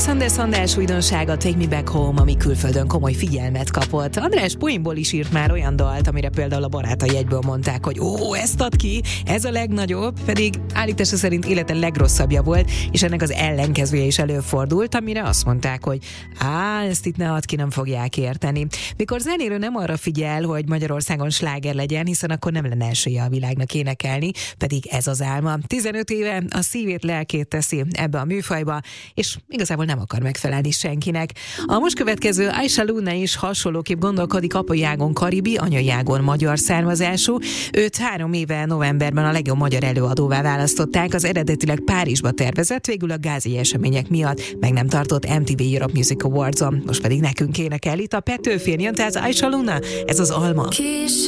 Chris Anderson első újdonsága Take Me Back Home, ami külföldön komoly figyelmet kapott. András poénból is írt már olyan dalt, amire például a barátai egyből mondták, hogy ezt ad ki, ez a legnagyobb, pedig állítása szerint élete legrosszabbja volt, és ennek az ellenkezője is előfordult, amire azt mondták, hogy ezt itt ne add ki, nem fogják érteni. Mikor zenéről nem arra figyel, hogy Magyarországon sláger legyen, hiszen akkor nem lenne esélye a világnak énekelni, pedig ez az álma. 15 éve a szívét, lelkét teszi ebbe a műfajba, és igazából nem akar megfelelni senkinek. A most következő Aisha Luna is hasonlóképp gondolkodik, apai ágon karibi, anyai ágon magyar származású. Őt 3 éve novemberben a legjobb magyar előadóvá választották, az eredetileg Párizsba tervezett, végül a gázai események miatt meg nem tartott MTV Europe Music Awards-on. Most pedig nekünk énekel itt a Petőfén, jön tehát Aisha Luna, ez az Alma.